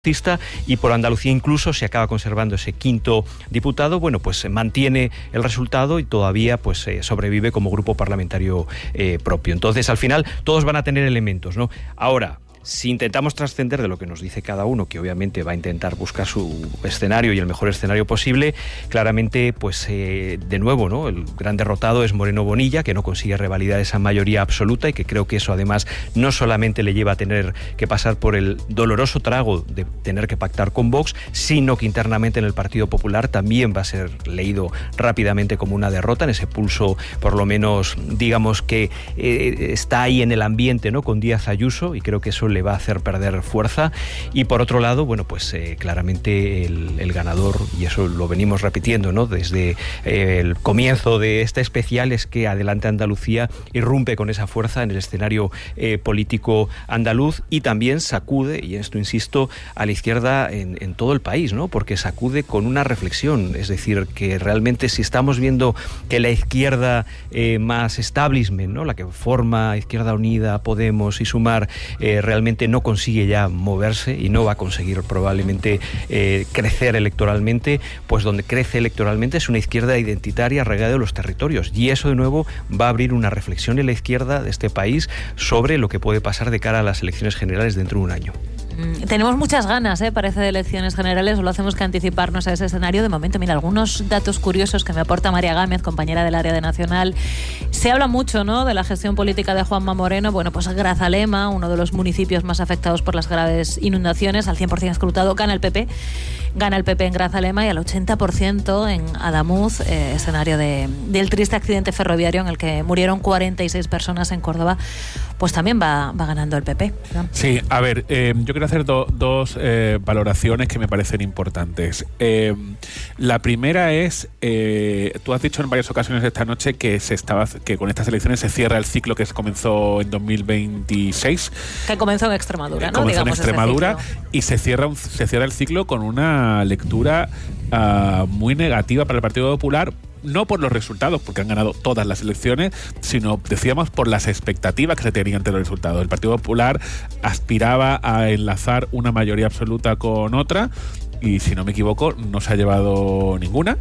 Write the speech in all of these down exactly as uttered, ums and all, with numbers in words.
y por Andalucía incluso se acaba conservando ese quinto diputado. Bueno, pues se mantiene el resultado y todavía pues eh, sobrevive como grupo parlamentario eh, propio. Entonces, al final, todos van a tener elementos, ¿no? Ahora, si intentamos trascender de lo que nos dice cada uno, que obviamente va a intentar buscar su escenario y el mejor escenario posible, claramente, pues eh, de nuevo, ¿no? El gran derrotado es Moreno Bonilla, que no consigue revalidar esa mayoría absoluta y que creo que eso además no solamente le lleva a tener que pasar por el doloroso trago de tener que pactar con Vox, sino que internamente en el Partido Popular también va a ser leído rápidamente como una derrota, en ese pulso, por lo menos, digamos que eh, está ahí en el ambiente, ¿no? Con Díaz Ayuso, y creo que eso le va a hacer perder fuerza. Y por otro lado, bueno, pues eh, claramente el, el ganador, y eso lo venimos repitiendo, ¿no? Desde eh, el comienzo de este especial, es que Adelante Andalucía irrumpe con esa fuerza en el escenario eh, político andaluz y también sacude, y en esto insisto, a la izquierda en, en todo el país, ¿no? Porque sacude con una reflexión, es decir, que realmente si estamos viendo que la izquierda eh, más establishment, ¿no? La que forma Izquierda Unida, Podemos y Sumar, eh, realmente no consigue ya moverse y no va a conseguir probablemente eh, crecer electoralmente, pues donde crece electoralmente es una izquierda identitaria arraigada de los territorios, y eso de nuevo va a abrir una reflexión en la izquierda de este país sobre lo que puede pasar de cara a las elecciones generales dentro de un año. Tenemos muchas ganas, ¿eh? Parece, de elecciones generales, solo hacemos que anticiparnos a ese escenario. De momento, mira, algunos datos curiosos que me aporta María Gámez, compañera del área de Nacional. Se habla mucho, ¿no?, de la gestión política de Juanma Moreno. Bueno, pues Grazalema, uno de los municipios más afectados por las graves inundaciones, al cien por ciento escrutado, gana el P P. Gana el P P en Grazalema, y al ochenta por ciento en Adamuz, eh, escenario de, del triste accidente ferroviario en el que murieron cuarenta y seis personas en Córdoba, pues también va, va ganando el P P. ¿No? Sí, a ver, eh, yo quiero hacer do, dos eh, valoraciones que me parecen importantes. Eh, la primera es, eh, tú has dicho en varias ocasiones esta noche que se estaba que con estas elecciones se cierra el ciclo que comenzó en dos mil veintiséis. Que comenzó en Extremadura, ¿no? Comenzó Digamos en Extremadura y se cierra, un, se cierra el ciclo con una lectura uh, muy negativa para el Partido Popular, no por los resultados, porque han ganado todas las elecciones, sino, decíamos, por las expectativas que se tenían ante los resultados. El Partido Popular aspiraba a enlazar una mayoría absoluta con otra y, si no me equivoco, no se ha llevado ninguna.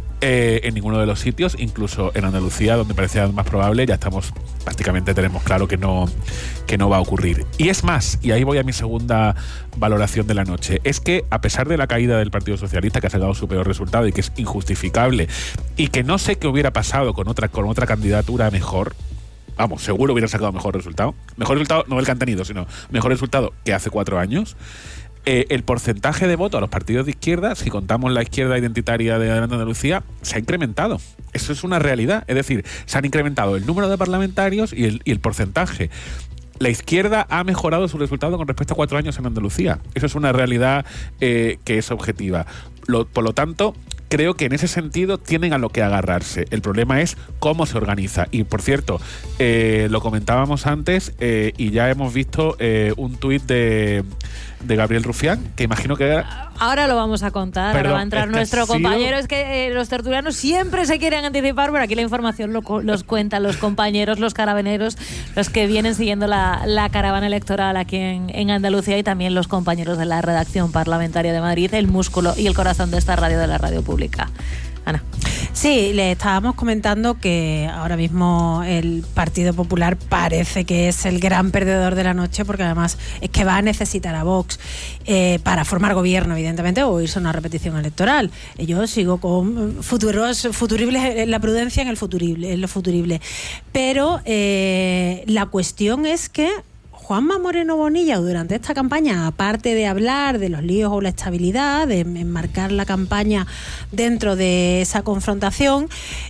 Eh, en ninguno de los sitios, incluso en Andalucía, donde parecía más probable, ya estamos, prácticamente tenemos claro que no, que no va a ocurrir. Y es más, y ahí voy a mi segunda valoración de la noche, es que a pesar de la caída del Partido Socialista, que ha sacado su peor resultado y que es injustificable, y que no sé qué hubiera pasado con otra, con otra candidatura mejor, vamos, seguro hubiera sacado mejor resultado, mejor resultado no el que han tenido, sino mejor resultado que hace cuatro años, Eh, el porcentaje de voto a los partidos de izquierda, si contamos la izquierda identitaria de Adelante Andalucía, se ha incrementado. Eso es una realidad. Es decir, se han incrementado el número de parlamentarios y el, y el porcentaje. La izquierda ha mejorado su resultado con respecto a cuatro años en Andalucía. Eso es una realidad eh, que es objetiva. Lo, por lo tanto, creo que en ese sentido tienen a lo que agarrarse. El problema es cómo se organiza. Y, por cierto, eh, lo comentábamos antes eh, y ya hemos visto eh, un tuit de, de Gabriel Rufián, que imagino que era... Ahora lo vamos a contar, Perdón, ahora va a entrar es que nuestro sido... compañero. Es que eh, los tertulianos siempre se quieren anticipar, pero aquí la información lo, los cuentan los compañeros, los carabineros, los que vienen siguiendo la, la caravana electoral aquí en, en Andalucía, y también los compañeros de la redacción parlamentaria de Madrid, el músculo y el corazón de esta radio, de la radio pública. Ana. Sí, le estábamos comentando que ahora mismo el Partido Popular parece que es el gran perdedor de la noche, porque además es que va a necesitar a Vox eh, para formar gobierno, evidentemente, o irse a una repetición electoral. Yo sigo con futuros, futuribles, la prudencia en el futurible, en lo futurible. Pero eh, la cuestión es que Juanma Moreno Bonilla, durante esta campaña, aparte de hablar de los líos o la estabilidad, de enmarcar la campaña dentro de esa confrontación,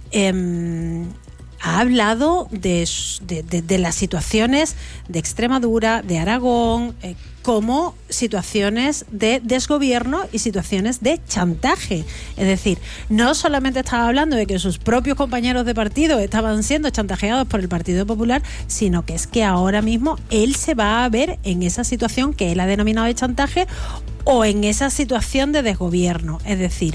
eh, ha hablado de, de, de, de las situaciones de Extremadura, de Aragón, eh, como situaciones de desgobierno y situaciones de chantaje. Es decir, no solamente estaba hablando de que sus propios compañeros de partido estaban siendo chantajeados por el Partido Popular, sino que es que ahora mismo él se va a ver en esa situación que él ha denominado de chantaje, o en esa situación de desgobierno. Es decir,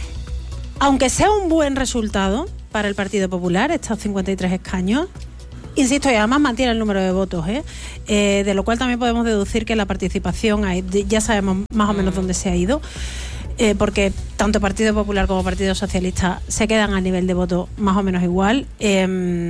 aunque sea un buen resultado para el Partido Popular, estos cincuenta y tres escaños, Insisto, y además mantiene el número de votos, ¿eh? Eh, de lo cual también podemos deducir que la participación, hay, ya sabemos más o menos dónde se ha ido, eh, porque tanto Partido Popular como Partido Socialista se quedan a nivel de voto más o menos igual. Eh,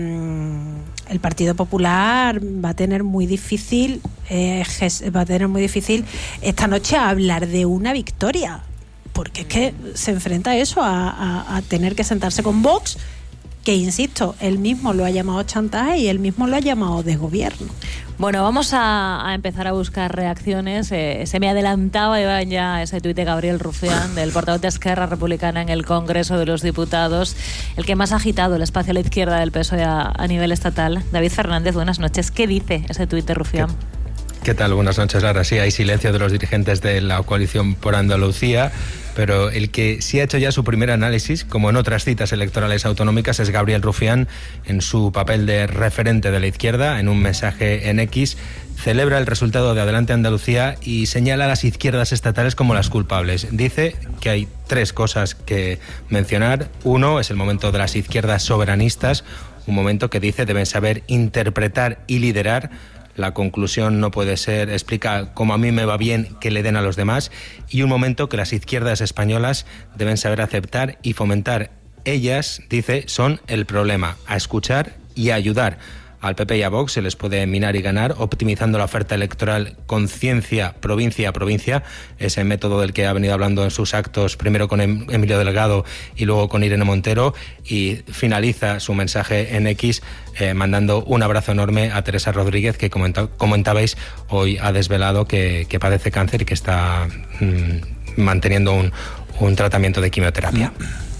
el Partido Popular va a tener muy difícil, eh, va a tener muy difícil esta noche hablar de una victoria, porque es que se enfrenta a eso, a, a, a tener que sentarse con Vox, que insisto, él mismo lo ha llamado chantaje y él mismo lo ha llamado desgobierno. Bueno, vamos a, a empezar a buscar reacciones. Eh, se me adelantaba Iván, ya ese tuit de Gabriel Rufián, del portavoz de Esquerra Republicana en el Congreso de los Diputados, el que más ha agitado el espacio a la izquierda del P S O E a, a nivel estatal. David Fernández, buenas noches. ¿Qué dice ese tuit de Rufián? ¿Qué tal? Buenas noches, Lara. Sí, hay silencio de los dirigentes de la coalición por Andalucía, pero el que sí ha hecho ya su primer análisis, como en otras citas electorales autonómicas, es Gabriel Rufián, en su papel de referente de la izquierda. En un mensaje en X, celebra el resultado de Adelante Andalucía y señala a las izquierdas estatales como las culpables. Dice que hay tres cosas que mencionar. Uno, es el momento de las izquierdas soberanistas, un momento que dice deben saber interpretar y liderar. La conclusión no puede ser, explica como a mí me va bien que le den a los demás, y un momento que las izquierdas españolas deben saber aceptar y fomentar. Ellas, dice, son el problema, a escuchar y a ayudar. Al P P y a Vox se les puede minar y ganar optimizando la oferta electoral con ciencia, provincia a provincia, ese método del que ha venido hablando en sus actos, primero con Emilio Delgado y luego con Irene Montero, y finaliza su mensaje en X eh, mandando un abrazo enorme a Teresa Rodríguez, que comenta, comentabais, hoy ha desvelado que, que padece cáncer y que está mmm, manteniendo un, un tratamiento de quimioterapia.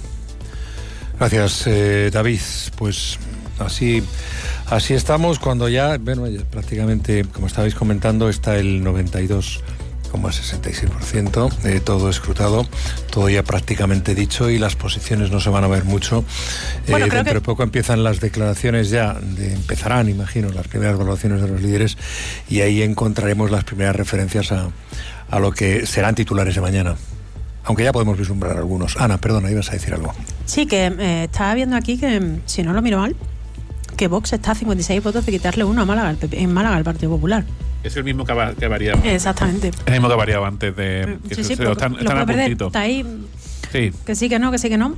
Gracias, eh, David. Pues así... Así estamos cuando ya, bueno, ya prácticamente, como estabais comentando, está el noventa y dos coma sesenta y seis por ciento, eh, todo escrutado, todo ya prácticamente dicho, y las posiciones no se van a ver mucho. Bueno, eh, creo dentro que... de poco empiezan las declaraciones ya, de, empezarán, imagino, las primeras evaluaciones de los líderes, y ahí encontraremos las primeras referencias a, a lo que serán titulares de mañana. Aunque ya podemos vislumbrar algunos. Ana, perdona, ibas a decir algo. Sí, que eh, estaba viendo aquí que, si no lo miro mal, que Vox está a cincuenta y seis votos de quitarle uno a Málaga, al P P, en Málaga, al Partido Popular. Es el mismo que, va, que variaba. Exactamente. Es el mismo que variaba antes de... Que sí, se, sí, se, están, están a puntito. Está ahí. Sí. Que sí, que no, que sí, que no.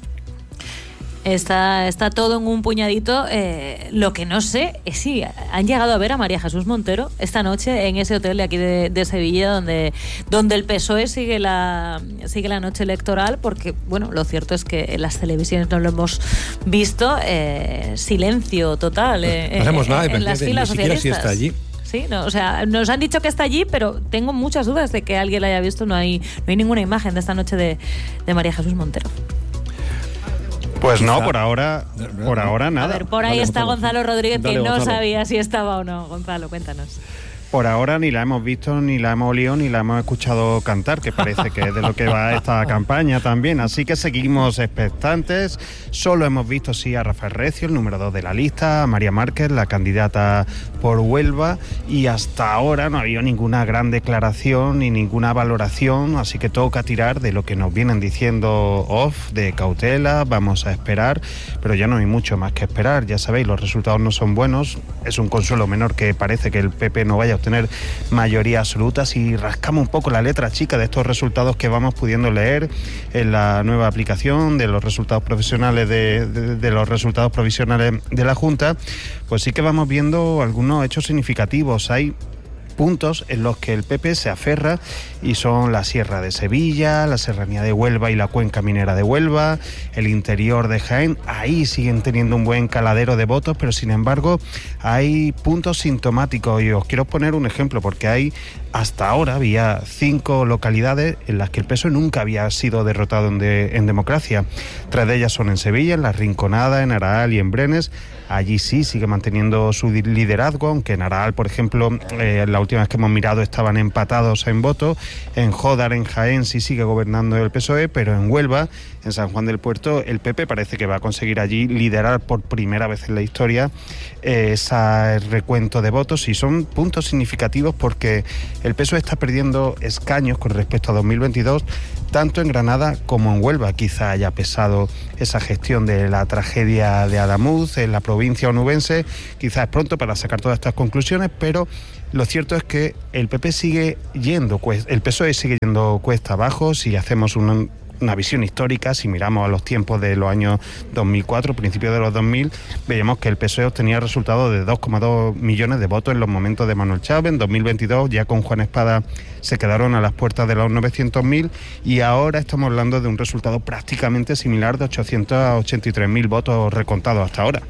Está, está todo en un puñadito. Eh, lo que no sé es si han llegado a ver a María Jesús Montero esta noche en ese hotel de aquí de, de Sevilla, donde, donde el P S O E sigue la, sigue la noche electoral, porque, bueno, lo cierto es que en las televisiones no lo hemos visto. Eh, silencio total eh, no hacemos nada, en, en las filas ni siquiera socialistas. si está allí. Sí, no, o sea, nos han dicho que está allí, pero tengo muchas dudas de que alguien la haya visto. No hay, no hay ninguna imagen de esta noche de, de María Jesús Montero. Pues no, por ahora, por ahora nada. A ver, por ahí Dale, está Gonzalo. Gonzalo Rodríguez, Dale, que no Gonzalo. sabía si estaba o no. Gonzalo, cuéntanos. Por ahora ni la hemos visto, ni la hemos olido, ni la hemos escuchado cantar, que parece que es de lo que va esta campaña también. Así que seguimos expectantes. Solo hemos visto, sí, a Rafael Recio, el número dos de la lista, a María Márquez, la candidata por Huelva, y hasta ahora no ha habido ninguna gran declaración ni ninguna valoración, así que toca tirar de lo que nos vienen diciendo off, de cautela, vamos a esperar, pero ya no hay mucho más que esperar. Ya sabéis, los resultados no son buenos, es un consuelo menor que parece que el P P no vaya a obtener mayoría absoluta. Si rascamos un poco la letra chica de estos resultados que vamos pudiendo leer en la nueva aplicación de los resultados profesionales de, de, de los resultados provisionales de la Junta, pues sí que vamos viendo algunos hechos significativos. Hay puntos en los que el P P se aferra, y son la Sierra de Sevilla, la Serranía de Huelva y la Cuenca Minera de Huelva, el interior de Jaén. Ahí siguen teniendo un buen caladero de votos, pero sin embargo hay puntos sintomáticos, y os quiero poner un ejemplo, porque hay hasta ahora había cinco localidades en las que el P S O E nunca había sido derrotado en, de, en democracia. Tres de ellas son en Sevilla, en La Rinconada, en Araal y en Brenes. Allí sí sigue manteniendo su liderazgo, aunque en Araal, por ejemplo, eh, la última última vez que hemos mirado estaban empatados en votos. En Jódar, en Jaén, sí sigue gobernando el P S O E, pero en Huelva, en San Juan del Puerto, el P P parece que va a conseguir allí liderar por primera vez en la historia eh, ese recuento de votos, y son puntos significativos porque el P S O E está perdiendo escaños con respecto a dos mil veintidós, tanto en Granada como en Huelva. Quizá haya pesado esa gestión de la tragedia de Adamuz en la provincia onubense, quizás es pronto para sacar todas estas conclusiones, pero lo cierto es que el P P sigue yendo, el P S O E sigue yendo cuesta abajo. Si hacemos una, una visión histórica, si miramos a los tiempos de los años dos mil cuatro, principios de los dos mil, veíamos que el P S O E obtenía resultados de dos coma dos millones de votos en los momentos de Manuel Chávez. En dos mil veintidós, ya con Juan Espada, se quedaron a las puertas de los novecientos mil, y ahora estamos hablando de un resultado prácticamente similar de ochocientos ochenta y tres mil votos recontados hasta ahora.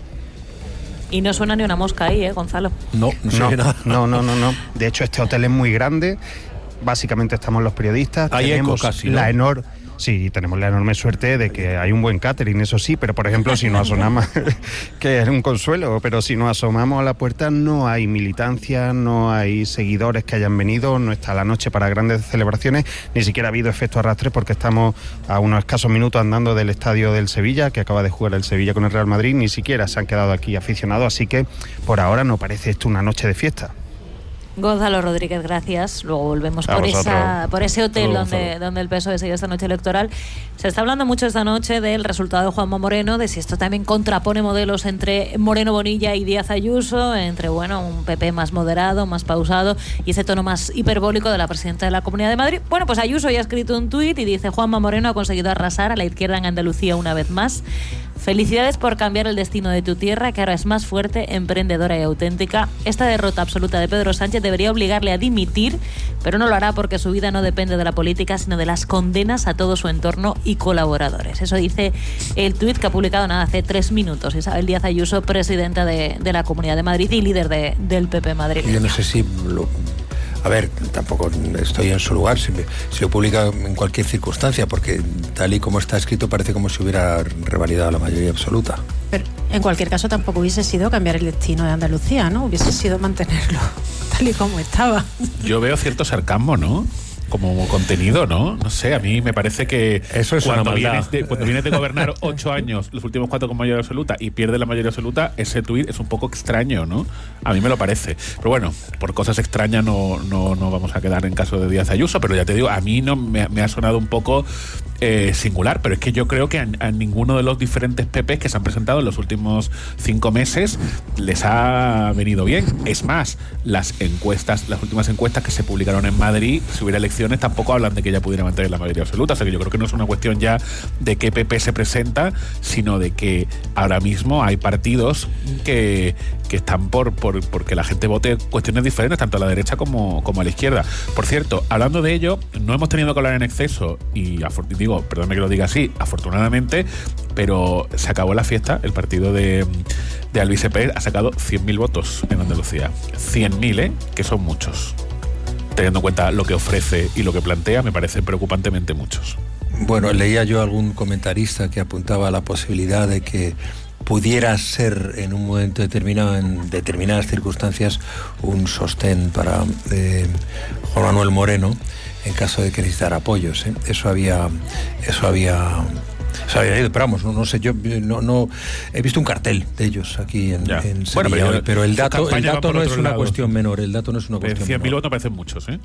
Y no suena ni una mosca ahí, ¿eh, Gonzalo? No, no, no, nada. no, no, no, no. De hecho, este hotel es muy grande. Básicamente estamos los periodistas. Hay tenemos eco casi, ¿no? la enorme... Sí, tenemos la enorme suerte de que hay un buen catering, eso sí, pero por ejemplo, si nos asomamos, que es un consuelo, pero si nos asomamos a la puerta no hay militancia, no hay seguidores que hayan venido, no está la noche para grandes celebraciones, ni siquiera ha habido efecto arrastre porque estamos a unos escasos minutos andando del estadio del Sevilla, que acaba de jugar el Sevilla con el Real Madrid, ni siquiera se han quedado aquí aficionados, así que por ahora no parece esto una noche de fiesta. Gonzalo Rodríguez, gracias. Luego volvemos por, esa, por ese hotel donde, donde el P S O E sigue esta noche electoral. Se está hablando mucho esta noche del resultado de Juanma Moreno, de si esto también contrapone modelos entre Moreno Bonilla y Díaz Ayuso, entre bueno un P P más moderado, más pausado, y ese tono más hiperbólico de la presidenta de la Comunidad de Madrid. Bueno, pues Ayuso ya ha escrito un tuit y dice: Juanma Moreno ha conseguido arrasar a la izquierda en Andalucía una vez más. Felicidades por cambiar el destino de tu tierra, que ahora es más fuerte, emprendedora y auténtica. Esta derrota absoluta de Pedro Sánchez debería obligarle a dimitir, pero no lo hará porque su vida no depende de la política, sino de las condenas a todo su entorno y colaboradores. Eso dice el tuit que ha publicado nada hace tres minutos Isabel Díaz Ayuso, presidenta de, de la Comunidad de Madrid y líder de, del P P madrileño. Yo no sé si... Lo... A ver, tampoco estoy en su lugar, si, me, si lo publica en cualquier circunstancia, porque tal y como está escrito parece como si hubiera revalidado la mayoría absoluta. Pero en cualquier caso tampoco hubiese sido cambiar el destino de Andalucía, ¿no? Hubiese sido mantenerlo tal y como estaba. Yo veo cierto sarcasmo, ¿no? Como contenido, ¿no? No sé, a mí me parece que eso es cuando, una vienes de, cuando vienes de gobernar ocho años, los últimos cuatro con mayoría absoluta, y pierdes la mayoría absoluta, ese tuit es un poco extraño, ¿no? A mí me lo parece. Pero bueno, por cosas extrañas no, no, no vamos a quedar en caso de Díaz Ayuso, pero ya te digo, a mí no me, me ha sonado un poco eh, singular, pero es que yo creo que a, a ninguno de los diferentes P Pes que se han presentado en los últimos cinco meses les ha venido bien. Es más, las encuestas, las últimas encuestas que se publicaron en Madrid, si hubiera elecciones, tampoco hablan de que ella pudiera mantener la mayoría absoluta. O sea que yo creo que no es una cuestión ya de qué P P se presenta, sino de que ahora mismo hay partidos que, que están por, por porque la gente vote cuestiones diferentes, tanto a la derecha como, como a la izquierda. Por cierto, hablando de ello, no hemos tenido que hablar en exceso, y digo, perdónme que lo diga así, afortunadamente, pero se acabó la fiesta. El partido de, de Alvise Pérez ha sacado cien mil votos en Andalucía. cien mil, ¿eh? Que son muchos. Teniendo en cuenta lo que ofrece y lo que plantea, me parecen preocupantemente muchos. Bueno, leía yo algún comentarista que apuntaba a la posibilidad de que pudiera ser en un momento determinado, en determinadas circunstancias, un sostén para eh, Juan Manuel Moreno en caso de que necesitara apoyos, ¿eh? Eso había... Eso había Se había ido, pero vamos, no, no sé, yo no, no he visto un cartel de ellos aquí en, en Sevilla, bueno, pero, pero el dato, el dato no es una lado. cuestión menor, el dato no es una cuestión cien mil menor. votos parecen muchos, ¿eh?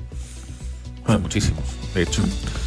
Ah. Muchísimos, de hecho.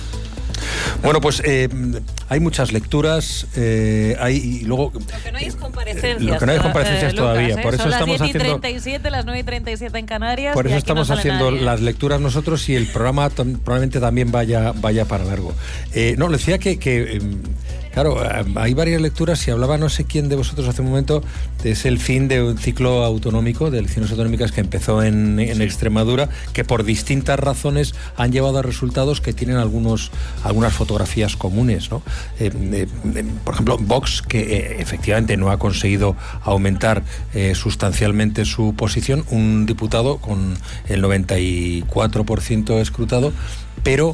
Bueno, pues eh, hay muchas lecturas, eh, hay y luego... Lo que no hay es comparecencias. Lo que no hay es comparecencias eh, todavía, Lucas, ¿eh? por eso Son estamos las diez y haciendo... treinta y siete, las nueve y treinta y siete en Canarias. Por eso y estamos no haciendo nadie. las lecturas nosotros, y el programa t- probablemente también vaya, vaya para largo. Eh, no, le decía que... que eh, Claro, hay varias lecturas, y hablaba no sé quién de vosotros hace un momento, es el fin de un ciclo autonómico, de elecciones autonómicas que empezó en, en sí. Extremadura, que por distintas razones han llevado a resultados que tienen algunos algunas fotografías comunes, ¿no? Eh, eh, por ejemplo, Vox, que eh, efectivamente no ha conseguido aumentar eh, sustancialmente su posición, un diputado con el noventa y cuatro por ciento escrutado, pero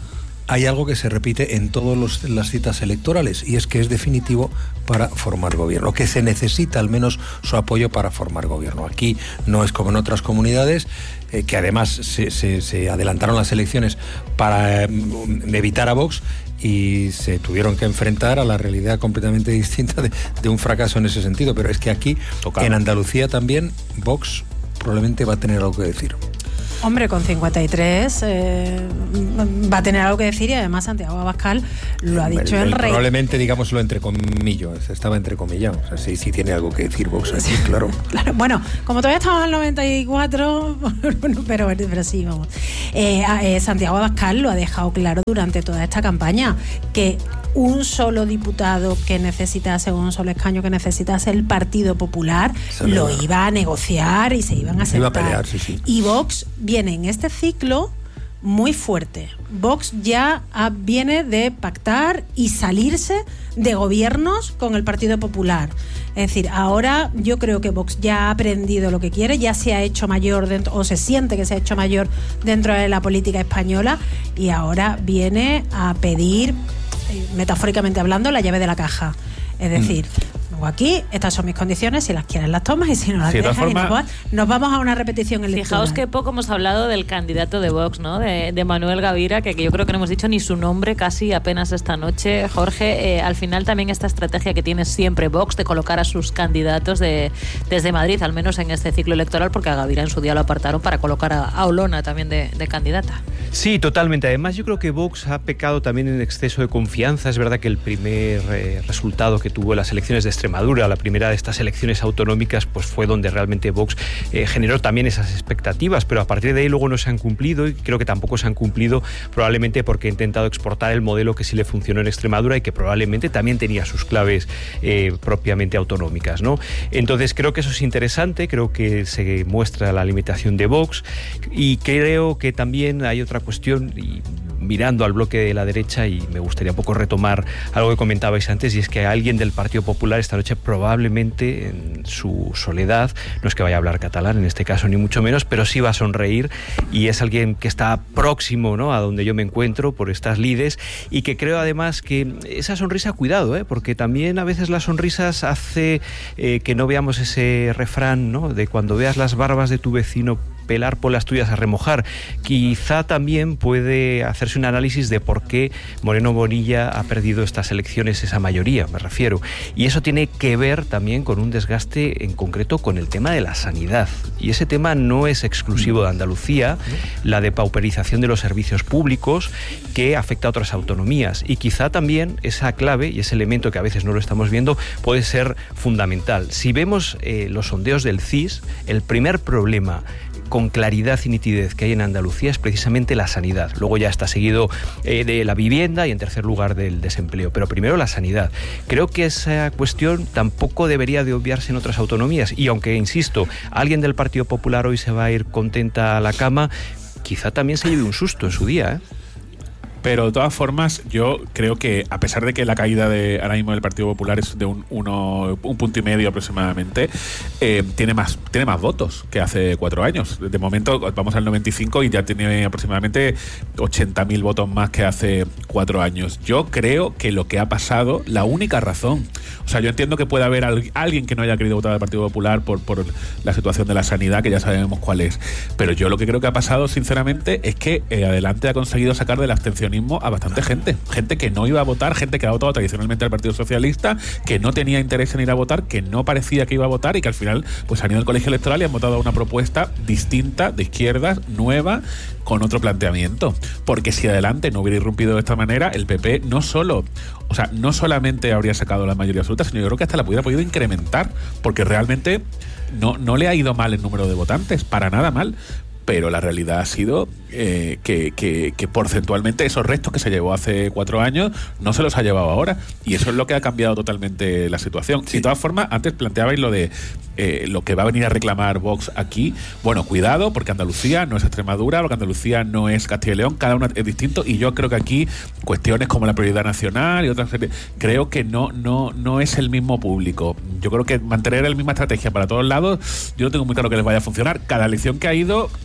hay algo que se repite en todas las citas electorales, y es que es definitivo para formar gobierno, que se necesita al menos su apoyo para formar gobierno. Aquí no es como en otras comunidades, eh, que además se, se, se adelantaron las elecciones para eh, evitar a Vox, y se tuvieron que enfrentar a la realidad completamente distinta de, de un fracaso en ese sentido. Pero es que aquí, Tocado. en Andalucía también, Vox probablemente va a tener algo que decir. Hombre, con cincuenta y tres eh, va a tener algo que decir, y además Santiago Abascal lo ha dicho el, el, en rey. Probablemente, digámoslo entre comillas, estaba entrecomillado. O sea, sí, sí tiene algo que decir Vox aquí, claro. claro. Bueno, como todavía estamos en el noventa y cuatro, pero, pero sí, vamos. Eh, eh, Santiago Abascal lo ha dejado claro durante toda esta campaña, que un solo diputado que necesitase, un solo escaño que necesitase el Partido Popular, se lo va. iba a negociar y se iban a sentar. Iba a pelear, sí, sí. Y Vox viene en este ciclo muy fuerte. Vox ya ah, viene de pactar y salirse de gobiernos con el Partido Popular. Es decir, ahora yo creo que Vox ya ha aprendido lo que quiere, ya se ha hecho mayor dentro, o se siente que se ha hecho mayor dentro de la política española, y ahora viene a pedir, metafóricamente hablando, la llave de la caja. Es decir, mm. aquí, estas son mis condiciones, si las quieres las tomas, y si no las sí, dejas, forma... y nos, nos vamos a una repetición en lectura. Fijaos que poco hemos hablado del candidato de Vox, ¿no? De, de Manuel Gavira, que, que yo creo que no hemos dicho ni su nombre casi apenas esta noche. Jorge, eh, al final también esta estrategia que tiene siempre Vox de colocar a sus candidatos de, desde Madrid, al menos en este ciclo electoral, porque a Gavira en su día lo apartaron para colocar a, a Olona también de, de candidata. Sí, totalmente. Además, yo creo que Vox ha pecado también en exceso de confianza. Es verdad que el primer eh, resultado que tuvo en las elecciones de Extremadura, la primera de estas elecciones autonómicas, pues fue donde realmente Vox eh, generó también esas expectativas, pero a partir de ahí luego no se han cumplido, y creo que tampoco se han cumplido probablemente porque ha intentado exportar el modelo que sí le funcionó en Extremadura y que probablemente también tenía sus claves eh, propiamente autonómicas, ¿no? Entonces creo que eso es interesante, creo que se muestra la limitación de Vox, y creo que también hay otra cuestión, y mirando al bloque de la derecha, y me gustaría un poco retomar algo que comentabais antes, y es que alguien del Partido Popular esta noche probablemente en su soledad, no es que vaya a hablar catalán en este caso ni mucho menos, pero sí va a sonreír, y es alguien que está próximo, ¿no?, a donde yo me encuentro por estas lides, y que creo además que esa sonrisa, cuidado, ¿eh?, porque también a veces las sonrisas hace eh, que no veamos ese refrán, ¿no?, de cuando veas las barbas de tu vecino pelar, por las tuyas a remojar. Quizá también puede hacerse un análisis de por qué Moreno Bonilla ha perdido estas elecciones, esa mayoría, me refiero. Y eso tiene que ver también con un desgaste en concreto con el tema de la sanidad. Y ese tema no es exclusivo de Andalucía, la depauperización de los servicios públicos, que afecta a otras autonomías. Y quizá también esa clave y ese elemento que a veces no lo estamos viendo puede ser fundamental. Si vemos eh, los sondeos del C I S, el primer problema con claridad y nitidez que hay en Andalucía es precisamente la sanidad. Luego ya está seguido eh, de la vivienda, y en tercer lugar del desempleo. Pero primero la sanidad. Creo que esa cuestión tampoco debería de obviarse en otras autonomías. Y aunque, insisto, alguien del Partido Popular hoy se va a ir contenta a la cama, quizá también se lleve un susto en su día, ¿eh? Pero de todas formas, yo creo que a pesar de que la caída de ahora mismo del Partido Popular es de un, uno, un punto y medio aproximadamente, eh, tiene más tiene más votos que hace cuatro años. De momento vamos al noventa y cinco y ya tiene aproximadamente ochenta mil votos más que hace cuatro años. Yo creo que lo que ha pasado, la única razón, o sea, yo entiendo que puede haber al, alguien que no haya querido votar al Partido Popular por, por la situación de la sanidad, que ya sabemos cuál es, pero yo lo que creo que ha pasado, sinceramente, es que eh, Adelante ha conseguido sacar del abstencionismo a bastante gente, gente que no iba a votar, gente que ha votado tradicionalmente al Partido Socialista, que no tenía interés en ir a votar, que no parecía que iba a votar, y que al final pues han ido al colegio electoral y han votado a una propuesta distinta, de izquierdas, nueva, con otro planteamiento. Porque si Adelante no hubiera irrumpido de esta manera, el P P no solo, o sea, no solamente habría sacado la mayoría absoluta, sino yo creo que hasta la hubiera podido incrementar, porque realmente no, no le ha ido mal el número de votantes, para nada mal. Pero la realidad ha sido eh, que, que, que porcentualmente esos restos que se llevó hace cuatro años no se los ha llevado ahora, y eso es lo que ha cambiado totalmente la situación. Sí. De todas formas, antes planteabais lo de eh, lo que va a venir a reclamar Vox aquí. Bueno, cuidado, porque Andalucía no es Extremadura, porque Andalucía no es Castilla y León, cada uno es distinto, y yo creo que aquí cuestiones como la prioridad nacional y otras, creo que no, no, no es el mismo público. Yo creo que mantener la misma estrategia para todos lados, yo no tengo muy claro que les vaya a funcionar. Cada elección que ha ido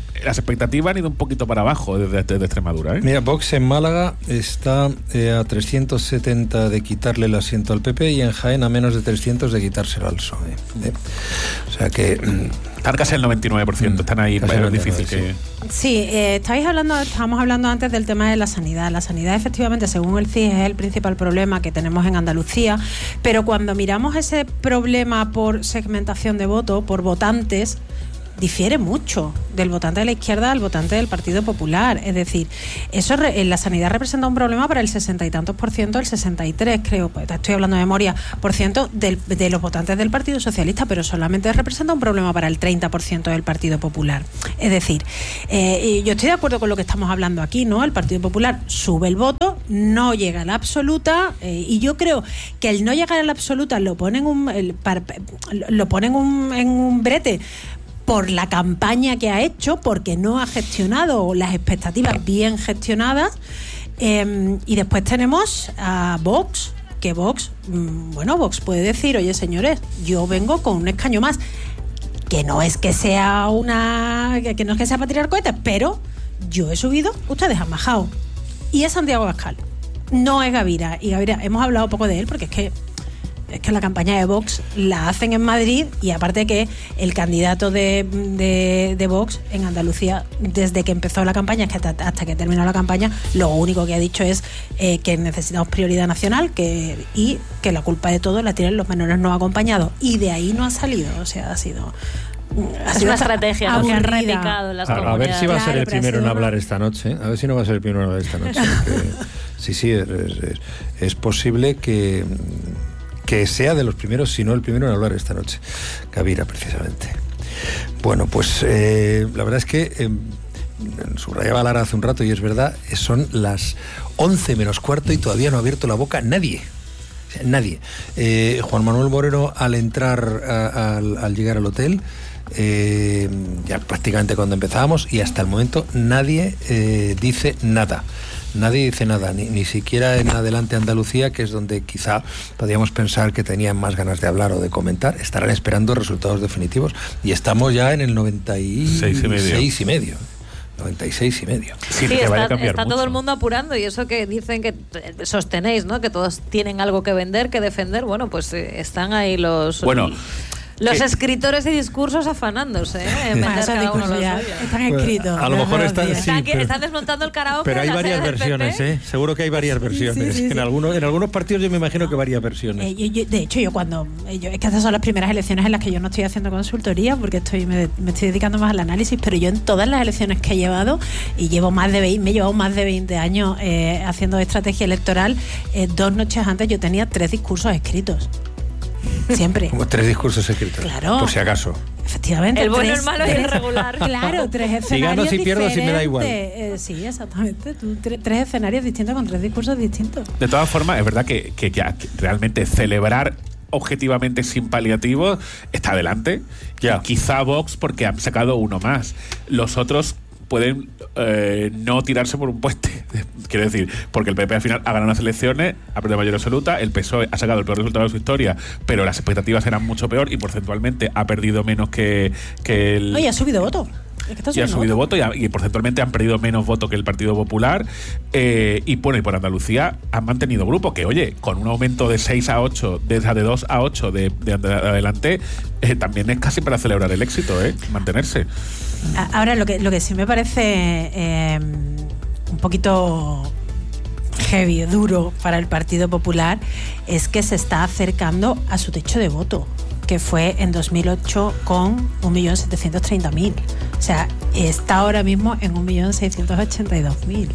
las expectativas han ido un poquito para abajo desde, desde Extremadura, ¿eh? Mira, Vox en Málaga está eh, a trescientos setenta de quitarle el asiento al P P y en Jaén a menos de trescientos de quitárselo al P S O E. ¿eh? O sea que... Mm, están casi el noventa y nueve por ciento, están ahí, pero es difícil que... Sí, eh, estáis hablando, estábamos hablando antes del tema de la sanidad. La sanidad, efectivamente, según el C I S, es el principal problema que tenemos en Andalucía, pero cuando miramos ese problema por segmentación de voto, por votantes, difiere mucho del votante de la izquierda al votante del Partido Popular. Es decir, eso re, la sanidad representa un problema para el sesenta y tantos por ciento, el sesenta y tres creo, pues estoy hablando de memoria, por ciento del, de los votantes del Partido Socialista, pero solamente representa un problema para el treinta por ciento del Partido Popular. Es decir, eh, yo estoy de acuerdo con lo que estamos hablando aquí, ¿no? El Partido Popular sube el voto, no llega a la absoluta, eh, y yo creo que el no llegar a la absoluta lo ponen un, el, para, lo ponen un, en un brete por la campaña que ha hecho, porque no ha gestionado las expectativas bien gestionadas. Eh, y después tenemos a Vox, que Vox, mmm, bueno, Vox puede decir, oye señores, yo vengo con un escaño más, que no es que sea una, que no es que sea para tirar cohetes, pero yo he subido, ustedes han bajado. Y es Santiago Abascal, no es Gavira. Y Gavira, hemos hablado poco de él porque es que es que la campaña de Vox la hacen en Madrid, y aparte que el candidato de, de, de Vox en Andalucía, desde que empezó la campaña hasta, hasta que terminó la campaña, lo único que ha dicho es eh, que necesitamos prioridad nacional, que y que la culpa de todo la tienen los menores no acompañados, y de ahí no ha salido. O sea, ha sido... Ha sido una estrategia, ¿no?, que han replicado en las a, comunidades. A ver si va a ser Claro, el primero en una... hablar esta noche. A ver si no va a ser el primero en hablar esta noche. Porque, sí, sí, es, es, es posible que... que sea de los primeros, si no el primero en hablar esta noche. Gavira, precisamente. Bueno, pues eh, la verdad es que eh, subrayaba Lara hace un rato, y es verdad, son las once menos cuarto y todavía no ha abierto la boca nadie. O sea, nadie. Eh, Juan Manuel Moreno, al entrar, a, a, al llegar al hotel, eh, ya prácticamente cuando empezábamos, y hasta el momento nadie eh, dice nada. Nadie dice nada, ni, ni siquiera en Adelante Andalucía, que es donde quizá podríamos pensar que tenían más ganas de hablar o de comentar. Estarán esperando resultados definitivos, y estamos ya en el noventa y seis y medio. noventa y seis y medio. Sí, sí, está, está todo el mundo apurando, y eso que dicen que sostenéis, ¿no?, que todos tienen algo que vender, que defender. Bueno, pues eh, están ahí los... Bueno, Los eh, escritores y discursos afanándose, ¿eh? En vender cada uno los ya están escritos. A lo mejor están, sí, están, pero, están desmontando el karaoke. pero hay varias versiones, P P. ¿eh? Seguro que hay varias versiones. Sí, sí, sí. En algunos, en algunos partidos yo me imagino que varias versiones. Eh, yo, yo, de hecho, yo cuando eh, yo, es que estas son las primeras elecciones en las que yo no estoy haciendo consultoría, porque estoy me, me estoy dedicando más al análisis, pero yo en todas las elecciones que he llevado, y llevo más de veinte, me he llevado más de veinte años eh, haciendo estrategia electoral, eh, dos noches antes yo tenía tres discursos escritos. Siempre. Como tres discursos escritos. Claro. Por si acaso. Efectivamente. El bueno, tres, el malo tres, y el regular. Claro, tres escenarios. Si gano, si pierdo, si me da igual. Eh, sí, exactamente. Tú, tre- tres escenarios distintos con tres discursos distintos. De todas formas, es verdad que, que, que realmente celebrar objetivamente sin paliativos está adelante. Ya. Y quizá Vox porque han sacado uno más. Los otros pueden eh, no tirarse por un puente. Quiero decir, porque el P P al final ha ganado las elecciones, ha perdido mayoría absoluta, el P S O E ha sacado el peor resultado de su historia, pero las expectativas eran mucho peor, y porcentualmente ha perdido menos que, que el... Oye, ha subido voto. Es que está Y ha subido voto, y, ha, y porcentualmente han perdido menos votos que el Partido Popular. Eh, y bueno, y por Andalucía han mantenido grupo, que oye, con un aumento de seis a ocho, de, de dos a ocho de, de, de adelante, eh, también es casi para celebrar el éxito, ¿eh? Mantenerse. Ahora, lo que, lo que sí me parece eh, un poquito heavy, duro para el Partido Popular, es que se está acercando a su techo de voto, que fue en dos mil ocho con un millón setecientos treinta mil. O sea, está ahora mismo en un millón seiscientos ochenta y dos mil.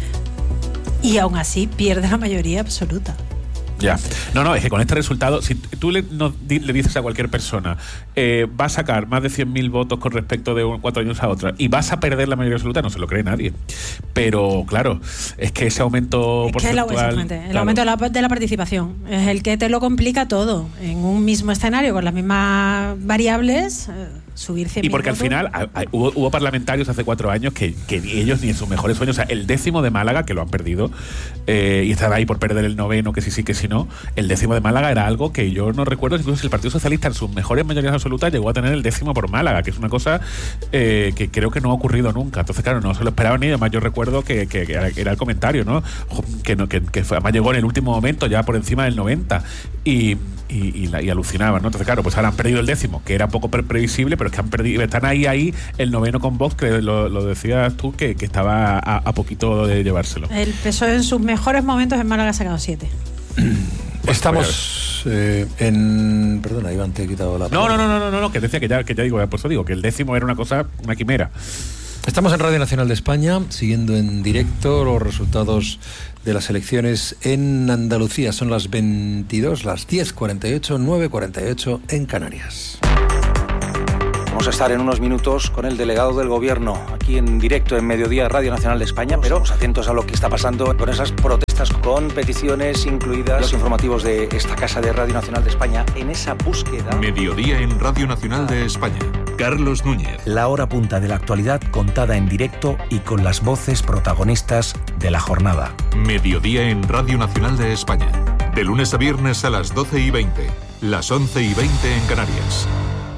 Y aún así pierde la mayoría absoluta. Ya. No, no, es que con este resultado, si tú le, no, di, le dices a cualquier persona, eh, va a sacar más de cien mil votos con respecto de un, cuatro años a otra, y vas a perder la mayoría absoluta, no se lo cree nadie. Pero, claro, es que ese aumento es porcentual... Que el, exactamente, el claro. aumento de la, de la participación es el que te lo complica todo. En un mismo escenario, con las mismas variables... Eh, subir cien mil Y porque al votos. final a, a, hubo, hubo parlamentarios hace cuatro años que, que ni ellos ni en sus mejores sueños, o sea, el décimo de Málaga, que lo han perdido, eh, y estaba ahí por perder el noveno, que sí, sí, que sí, no, el décimo de Málaga era algo que yo no recuerdo, incluso si el Partido Socialista en sus mejores mayorías absolutas llegó a tener el décimo por Málaga, que es una cosa eh, que creo que no ha ocurrido nunca. Entonces, claro, no se lo esperaban ni, además yo recuerdo que, que, que era el comentario, ¿no? Que, no, que, que fue, además llegó en el último momento, ya por encima del noventa, y, y, y, la, y alucinaban, ¿no? Entonces, claro, pues ahora han perdido el décimo, que era poco pre previsible, pero es que han perdido, están ahí, ahí, el noveno con Vox, que lo, lo decías tú, que, que estaba a, a poquito de llevárselo. El P S O E en sus mejores momentos en Málaga ha sacado siete. Pues estamos eh, en... Perdona, Iván, te he quitado la... No, no, no, no, no, no, que decía que ya, que ya digo, por eso digo, que el décimo era una cosa, una quimera. Estamos en Radio Nacional de España, siguiendo en directo los resultados de las elecciones en Andalucía. Son las veintidós, las diez cuarenta y ocho, nueve cuarenta y ocho en Canarias. Vamos a estar en unos minutos con el delegado del Gobierno, aquí en directo en Mediodía Radio Nacional de España, pero atentos a lo que está pasando con esas protestas, con peticiones incluidas, los informativos de esta casa de Radio Nacional de España, en esa búsqueda. Mediodía en Radio Nacional de España. Carlos Núñez. La hora punta de la actualidad contada en directo y con las voces protagonistas de la jornada. Mediodía en Radio Nacional de España. De lunes a viernes a las doce y veinte, las once y veinte en Canarias.